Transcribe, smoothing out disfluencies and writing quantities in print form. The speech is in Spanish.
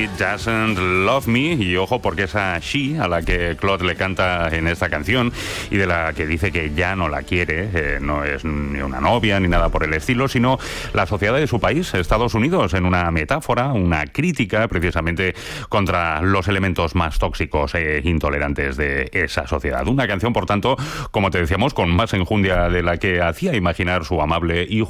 She Doesn't Love Me, y ojo porque esa she a la que Claude le canta en esta canción y de la que dice que ya no la quiere, no es ni una novia ni nada por el estilo, sino la sociedad de su país, Estados Unidos, en una metáfora, una crítica precisamente contra los elementos más tóxicos e intolerantes de esa sociedad. Una canción, por tanto, como te decíamos, con más enjundia de la que hacía imaginar su amable y